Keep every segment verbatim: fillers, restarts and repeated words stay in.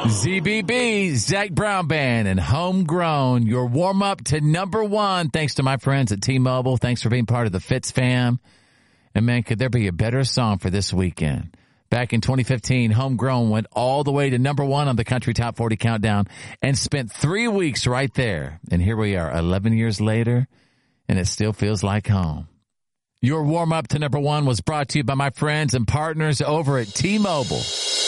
Z B B, Zach Brown Band, and Homegrown, your warm-up to number one, thanks to my friends at T-Mobile. Thanks for being part of the Fitz fam. And, man, could there be a better song for this weekend? Back in twenty fifteen, Homegrown went all the way to number one on the Country Top forty Countdown and spent three weeks right there. And here we are, eleven years later, and it still feels like home. Your warm-up to number one was brought to you by my friends and partners over at T-Mobile.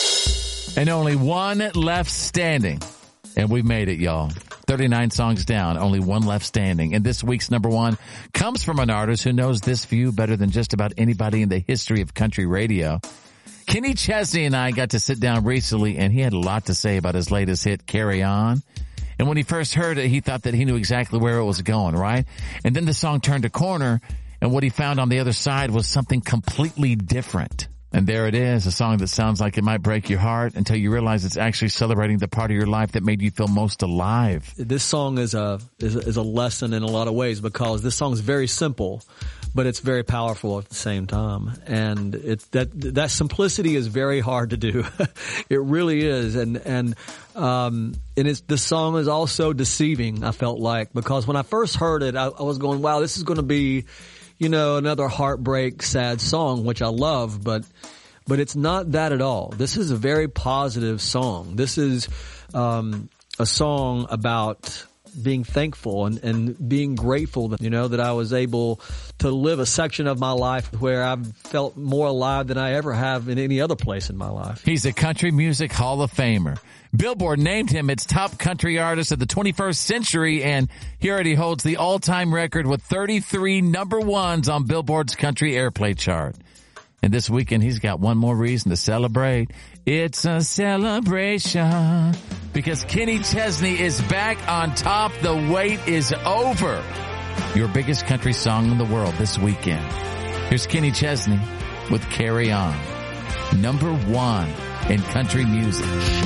And only one left standing. And we made it, y'all. thirty-nine songs down, only one left standing. And this week's number one comes from an artist who knows this view better than just about anybody in the history of country radio. Kenny Chesney and I got to sit down recently, and he had a lot to say about his latest hit, Carry On. And when he first heard it, he thought that he knew exactly where it was going, right? And then the song turned a corner, and what he found on the other side was something completely different. And there it is, a song that sounds like it might break your heart until you realize it's actually celebrating the part of your life that made you feel most alive. This song is a is, is a lesson in a lot of ways, because this song is very simple, but it's very powerful at the same time. And it's that that simplicity is very hard to do. It really is. And and um and it's the song is also deceiving, I felt like, because when I first heard it, I, I was going, wow, this is going to be, you know, another heartbreak, sad song, which I love, but, but it's not that at all. This is a very positive song. This is, um, a song about being thankful and, and being grateful that, you know, that I was able to live a section of my life where I've felt more alive than I ever have in any other place in my life. He's a country music Hall of Famer. Billboard named him its top country artist of the twenty-first century, and he already holds the all-time record with thirty-three number ones on Billboard's country airplay chart. And this weekend, he's got one more reason to celebrate. It's a celebration because Kenny Chesney is back on top. The wait is over. Your biggest country song in the world this weekend. Here's Kenny Chesney with Carry On. Number one in country music.